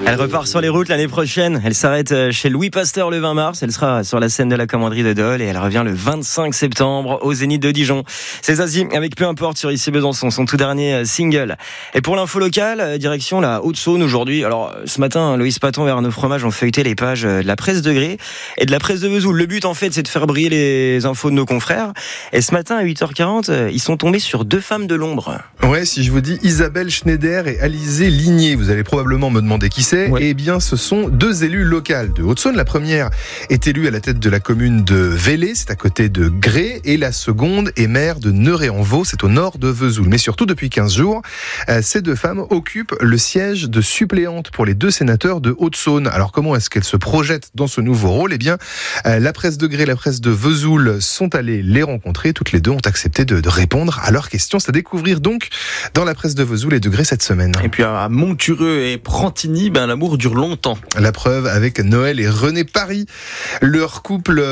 Elle repart sur les routes l'année prochaine. Elle s'arrête chez Louis Pasteur le 20 mars. Elle sera sur la scène de la commanderie de Dole et elle revient le 25 septembre au Zénith de Dijon. C'est Zazie avec Peu importe sur Ici Besançon, son tout dernier single. Et pour l'info locale, direction la Haute-Saône aujourd'hui. Alors ce matin, Loïs Paton et Arnaud Fromage ont feuilleté les pages de la presse de Gré et de la presse de Vesoul. Le but en fait, c'est de faire briller les infos de nos confrères. Et ce matin à 8h40, ils sont tombés sur deux femmes de l'ombre. Ouais, si je vous dis Isabelle Schneider et Alizée Ligné, vous allez probablement me demander qui c'est. Ouais. Eh bien, ce sont deux élus locales de Haute-Saône. La première est élue à la tête de la commune de Vélé, c'est à côté de Gré, et la seconde est maire de Neuré-en-Vaux, c'est au nord de Vesoul. Mais surtout, depuis 15 jours, ces deux femmes occupent le siège de suppléante pour les deux sénateurs de Haute-Saône. Alors, comment est-ce qu'elles se projettent dans ce nouveau rôle ? Eh bien, la presse de Gré et la presse de Vesoul sont allées les rencontrer. Toutes les deux ont accepté de répondre à leurs questions. C'est à découvrir donc dans la presse de Vesoul et de Gré cette semaine. Et puis à Montureux et Prantigny, l'amour dure longtemps. La preuve avec Noël et René Paris. Le couple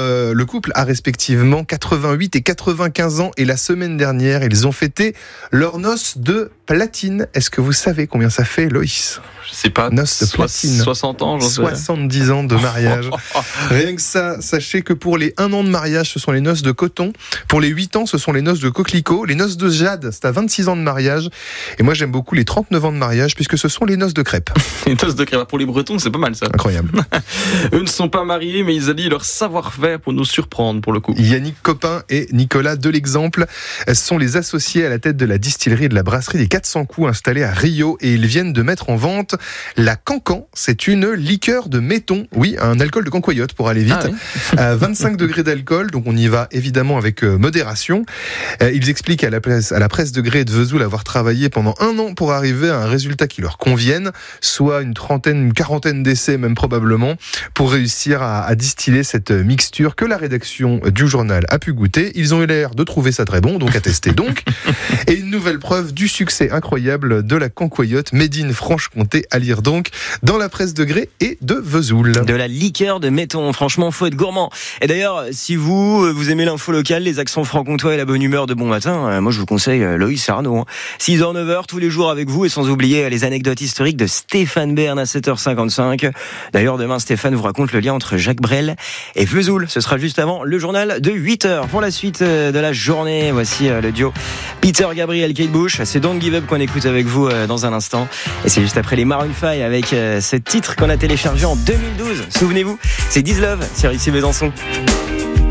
a respectivement 88 et 95 ans et la semaine dernière, ils ont fêté leur noce de platine. Est-ce que vous savez combien ça fait, Loïs ? Je sais pas. Noce de platine. 60 ans, j'en sais. 70 ans de mariage. Rien que ça, sachez que pour les 1 an de mariage, ce sont les noces de coton. Pour les 8 ans, ce sont les noces de coquelicot. Les noces de jade, c'est à 26 ans de mariage. Et moi, j'aime beaucoup les 39 ans de mariage puisque ce sont les noces de crêpes. Les noces de crêpes pour les Bretons, c'est pas mal ça. Incroyable. Eux ne sont pas mariés, mais ils allient leur savoir-faire pour nous surprendre pour le coup. Yannick Copin et Nicolas Delexemple sont les associés à la tête de la distillerie et de la brasserie des 400 coups installée à Rio et ils viennent de mettre en vente la Cancan. C'est une liqueur de méton, oui, un alcool de cancoyote pour aller vite, à 25 degrés d'alcool, donc on y va évidemment avec modération. Ils expliquent à la presse de Gré et de Vesoul avoir travaillé pendant 1 an pour arriver à un résultat qui leur convienne, soit une quarantaine d'essais même probablement, pour réussir à distiller cette mixture que la rédaction du journal a pu goûter. Ils ont eu l'air de trouver ça très bon, donc à tester donc. Et une nouvelle preuve du succès incroyable de la cancoyote made in Franche-Comté, à lire donc dans la presse de Gré et de Vesoul. De la liqueur de méton, franchement, faut être gourmand. Et d'ailleurs, si vous aimez l'info locale, les accents franc-comtois et la bonne humeur de bon matin, moi je vous conseille Loïs et Arnaud. 6h, 9h, tous les jours avec vous et sans oublier les anecdotes historiques de Stéphane Bern à 7h55. D'ailleurs, demain, Stéphane vous raconte le lien entre Jacques Brel et Vesoul. Ce sera juste avant le journal de 8h. Pour la suite de la journée, voici le duo Peter Gabriel, Kate Bush. C'est Don't Give Up qu'on écoute avec vous dans un instant. Et c'est juste après les Maroon 5 avec ce titre qu'on a téléchargé en 2012. Souvenez-vous, c'est This Love sur Ici Besançon.